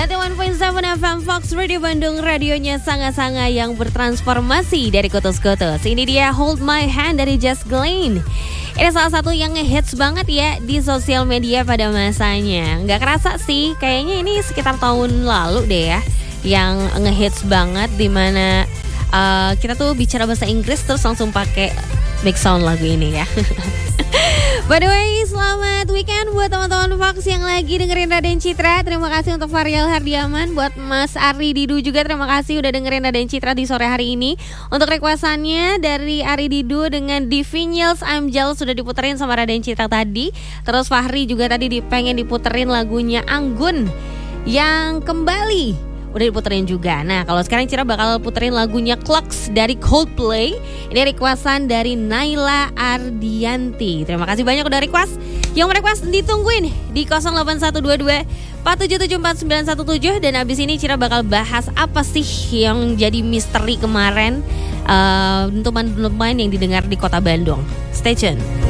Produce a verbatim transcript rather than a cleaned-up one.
sembilan koma tujuh F M Fox Radio Bandung, radionya sangat-sangat yang bertransformasi dari kotos-kotos. Ini dia Hold My Hand dari Just Glenn. Ini salah satu yang ngehits banget ya di sosial media pada masanya. Nggak kerasa sih, kayaknya ini sekitar tahun lalu deh ya, yang ngehits banget, dimana uh, kita tuh bicara bahasa Inggris terus langsung pakai back sound lagu ini ya. By the way, selamat weekend buat teman-teman Fox yang lagi dengerin Raden Citra. Terima kasih untuk Varial Hardiaman. Buat Mas Ari Didu juga terima kasih udah dengerin Raden Citra di sore hari ini. Untuk requestannya dari Ari Didu dengan Divinyls I'm Jealous sudah diputerin sama Raden Citra tadi. Terus Fahri juga tadi pengen diputerin lagunya Anggun yang kembali udah diputerin juga. Nah, kalau sekarang Cira bakal puterin lagunya Clocks dari Coldplay. Ini requestan dari Naila Ardianti. Terima kasih banyak udah request. Yang request ditungguin di nol delapan satu dua dua empat tujuh tujuh empat sembilan satu tujuh. Dan abis ini Cira bakal bahas apa sih yang jadi misteri kemarin uh, untuk teman-teman yang didengar di kota Bandung. Stay tune.